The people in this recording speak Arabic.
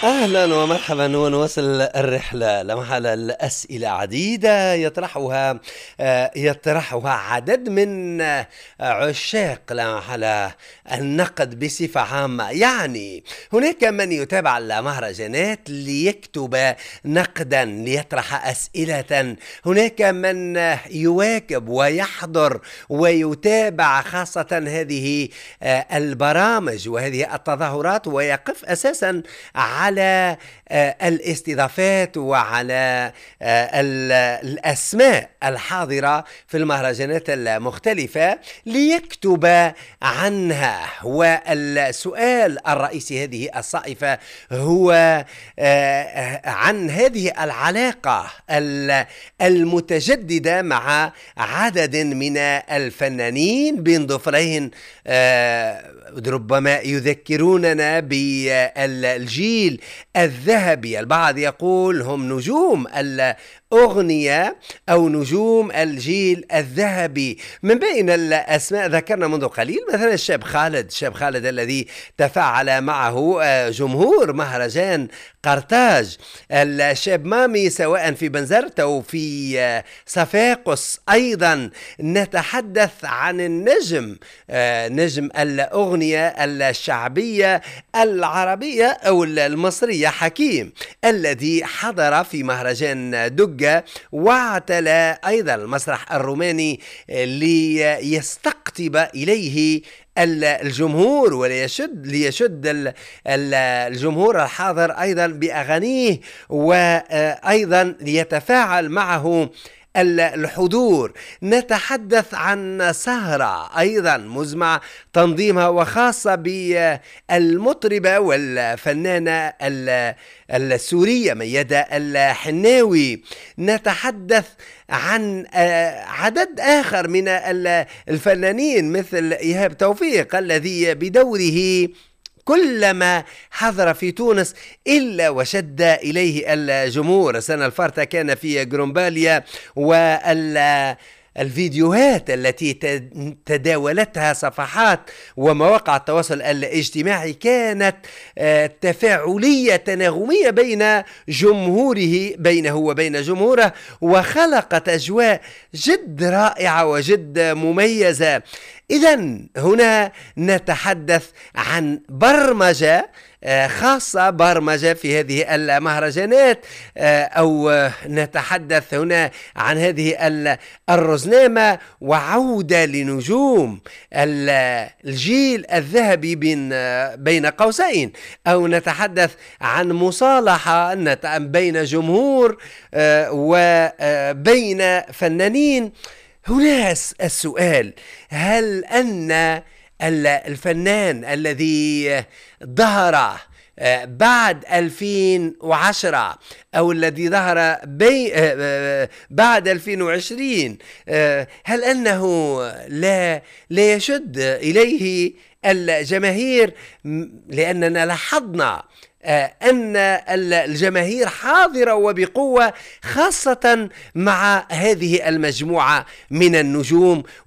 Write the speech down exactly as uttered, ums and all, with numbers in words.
أهلا ومرحبا، ونواصل الرحلة لمحل الأسئلة عديدة يطرحها آه، يطرحها عدد من آه، عشاق لمحل النقد بصفة عامة. يعني هناك من يتابع المهرجانات ليكتب نقدا، ليطرح أسئلة. هناك من آه، يواكب ويحضر ويتابع خاصة هذه آه، البرامج وهذه التظاهرات، ويقف أساسا على آه، الاستضافات وعلى آه، ال- الأسماء الحاضرة في المهرجانات المختلفة ليكتب عنها. والسؤال الرئيسي هذه الصائفة هو آه، عن هذه العلاقة ال- المتجددة مع عدد من الفنانين بين ضفرين آه، ربما يذكروننا بالجيل الذهبي. البعض يقول هم نجوم الأغنية أو نجوم الجيل الذهبي. من بين الأسماء ذكرنا منذ قليل مثلا الشاب خالد الشاب خالد الذي تفاعل معه آه، جمهور مهرجان قرطاج. الشاب مامي سواء في بنزرت أو في آه، صفاقس. أيضا نتحدث عن النجم آه، نجم الأغنية الشعبية العربية أو المصرية حكيم، الذي حضر في مهرجان دقة واعتلى أيضا المسرح الروماني ليستقطب إليه الجمهور وليشد ليشد ال- ال- الجمهور الحاضر أيضا بأغانيه، وأيضا ليتفاعل معه ال- الحضور. نتحدث عن سهرة أيضا مزمع تنظيمها وخاصة بالمطربة والفنانة ال- السورية ميادة الحناوي. نتحدث عن آه، عدد آخر من ال- الفنانين مثل إيهاب توفيق الذي بدوره كلما حضر في تونس إلا وشد إليه الجمهور. سنة الفارطة كان في جرومباليا، والفيديوهات التي تد- تداولتها صفحات ومواقع التواصل الاجتماعي كانت آه، تفاعلية تناغمية بين جمهوره بينه وبين جمهوره، وخلقت أجواء جد رائعة وجد مميزة. إذن هنا نتحدث عن برمجة آه، خاصة، برمجة في هذه المهرجانات، آه، أو آه، نتحدث هنا عن هذه ال- الرزنامة وعودة لنجوم ال- الجيل الذهبي بين آه، بين قوسين، أو نتحدث عن مصالحة نت- بين جمهور آه، وبين فنانين. هنا الس- السؤال: هل أن ال- الفنان الذي ظهر آه، بعد ألفين وعشرة أو الذي ظهر بي آه، آه، بعد ألفين وعشرين، آه، هل أنه لا لا يشد إليه الجماهير؟ م- لأننا لاحظنا آه، أن ال- الجماهير حاضرة وبقوة خاصة مع هذه المجموعة من النجوم.